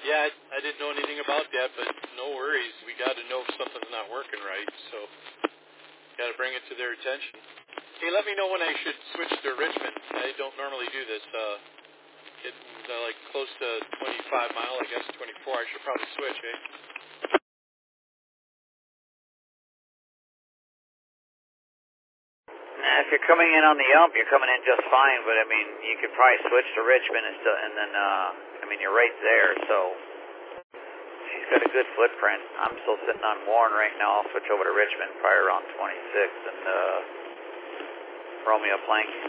Yeah, I didn't know anything about that, but no worries. We got to know if something's not working right, so got to bring it to their attention. Hey, let me know when I should switch to Richmond. I don't normally do this. Getting like close to 25 mile, I guess 24. I should probably switch, eh? If you're coming in on the ump, you're coming in just fine. But I mean, you could probably switch to Richmond and then I mean, you're right there. So she's got a good footprint. I'm still sitting on Warren right now. I'll switch over to Richmond, probably around 26, and Romeo Plank.